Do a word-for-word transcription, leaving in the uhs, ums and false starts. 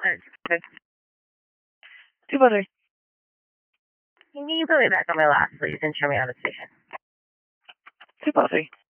Okay. Two by three. Can you put me back on my last, please, and show me out of the station? Two by three.